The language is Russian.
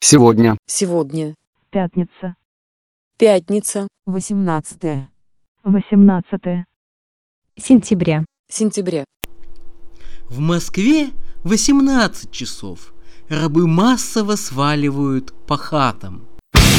Сегодня. Сегодня. Пятница. Пятница. 18 сентября. Сентября. В Москве 18 часов. Рабы массово сваливают по хатам.